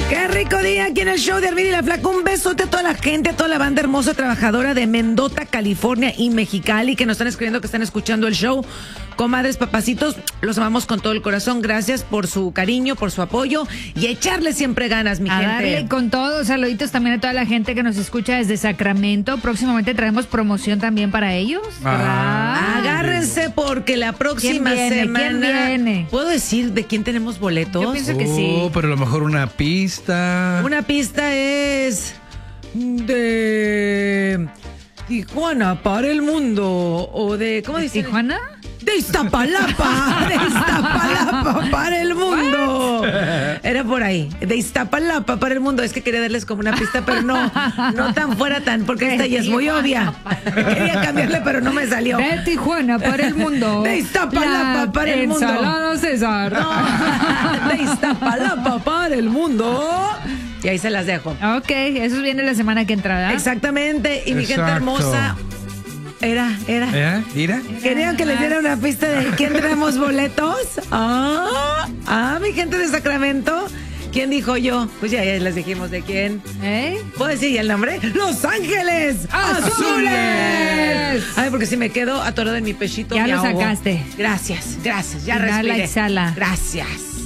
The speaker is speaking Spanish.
Qué rico día aquí en el show de Armin y la Flaca. Un besote a toda la gente, a toda la banda hermosa trabajadora de Mendota, California y Mexicali que nos están escribiendo, que están escuchando el show. Comadres, papacitos, los amamos con todo el corazón. Gracias por su cariño, por su apoyo y echarle siempre ganas, mi gente. Darle con todo. Saluditos también a toda la gente que nos escucha desde Sacramento. Próximamente traemos promoción también para ellos. Agárrense porque la próxima semana. ¿Quién viene? ¿Puedo decir de quién tenemos boletos? Yo pienso que sí. Pero a lo mejor una pista. Una pista es de Tijuana para el mundo o de ¿cómo dice? ¿Tijuana? De Iztapalapa, de Iztapalapa para el mundo. Era por ahí, de Iztapalapa para el mundo. Es que quería darles como una pista, pero no tan fuera tan, porque esta ya es muy obvia. Quería cambiarle, pero no me salió. De Tijuana para el mundo. De Iztapalapa para el mundo. Ensalada César. No, de Iztapalapa para el mundo. Y ahí se las dejo. Ok, eso viene la semana que entra, ¿verdad? Exactamente. Y mi gente Exacto. hermosa. Era. ¿Mira? ¿Querían que les diera una pista de quién tenemos boletos? Mi gente de Sacramento. ¿Quién dijo yo? Pues ya les dijimos de quién. ¿Puedo decir ya el nombre? ¡Los Ángeles Azules! Ay, porque si me quedo atorado en mi pechito. Ya me lo ahogo. sacaste. Gracias. Ya Inhala, respiré. exhala. Gracias.